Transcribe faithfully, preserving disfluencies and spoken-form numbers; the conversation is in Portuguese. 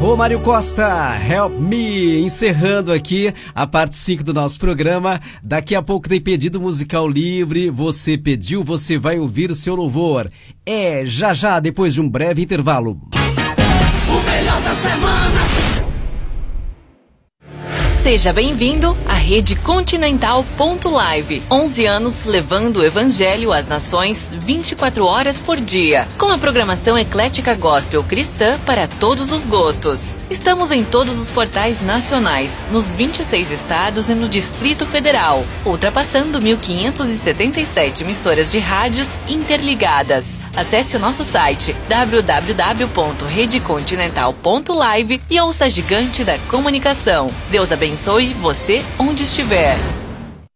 Ô Mário Costa, Help Me, encerrando aqui a parte cinco do nosso programa. Daqui a pouco tem pedido musical livre, você pediu, você vai ouvir o seu louvor. É já já, depois de um breve intervalo. O melhor da semana. Seja bem-vindo à Rede Continental ponto live. onze anos levando o Evangelho às nações vinte e quatro horas por dia. Com a programação eclética gospel cristã para todos os gostos. Estamos em todos os portais nacionais, nos vinte e seis estados e no Distrito Federal, ultrapassando mil quinhentas e setenta e sete emissoras de rádios interligadas. Acesse o nosso site w w w ponto rede continental ponto live e ouça a gigante da comunicação. Deus abençoe você onde estiver.